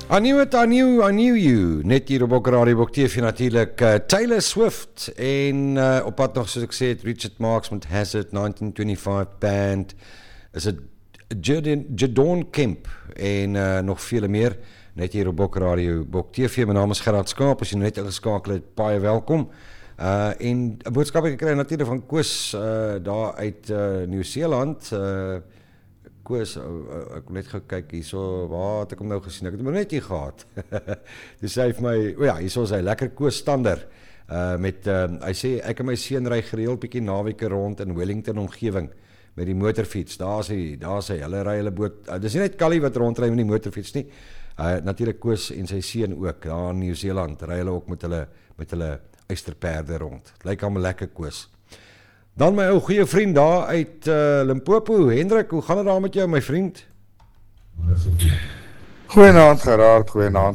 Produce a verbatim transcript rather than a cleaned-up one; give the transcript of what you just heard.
I knew it, I knew, I knew you. Net hier op Bokke Radio, Bokke T V natuurlijk. Uh, Taylor Swift en uh, op pad nog, soos ek sê, Richard Marx met Hazard, negentien vyfentwintig band, is het Jadon Kemp en uh, nog vele meer. Net hier op Bokke Radio, Bokke T V. My naam is Gerard Skaap, as jy net ingeskakel het, baie welkom. Uh, en 'n boodskap ek gekry natuurlik van Koos uh, daar uit uh, Nieu-Seeland. Uh, Koos, uh, uh, ek wil net gou kyk hierso, waar het ek hom nou gesien? Ek het hom net hier gehad. Dis hy vir my, o ja, hierso is hy lekker Koos stander. Uh, met uh, hy sê ek en my seun ry gereeld bietjie naweke rond in Wellington omgewing met die motorfiets. Daar's hy, daar's hy. Hulle ry hulle boot. Uh, dis nie net Callie wat rondry met die motorfiets nie. Uh, natuurlik Koos en sy seun ook daar in Nieu-Seeland ry hulle ook met hulle met hulle uisterperde rond. Het lyk allemaal lekker, Koos. Dan my ou goeie vriend daar uit uh, Limpopo, Hendrik, hoe gaan het daar met jou, my vriend? Goeienaand Gerard, goeienaand